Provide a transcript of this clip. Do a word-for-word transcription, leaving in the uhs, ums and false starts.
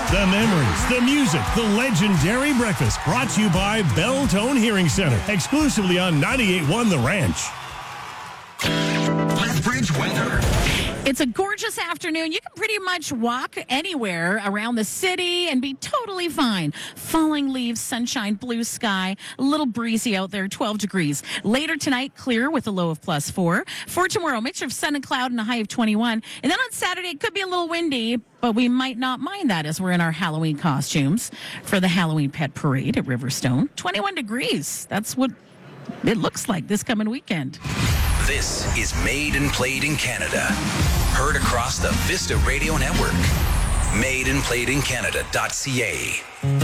The memories, the music, the legendary breakfast. Brought to you by Belltone Hearing Center. Exclusively on ninety-eight point one The Ranch. Lethbridge weather. It's a gorgeous afternoon. You can pretty much walk anywhere around the city and be totally fine. Falling leaves, sunshine, blue sky, a little breezy out there, twelve degrees. Later tonight, clear with a low of plus four. For tomorrow, mixture of sun and cloud and a high of twenty-one. And then on Saturday, it could be a little windy, but we might not mind that as we're in our Halloween costumes for the Halloween Pet Parade at Riverstone. twenty-one degrees. That's what it looks like this coming weekend. This is Made and Played in Canada. Heard across the Vista Radio Network. made and played in canada dot c a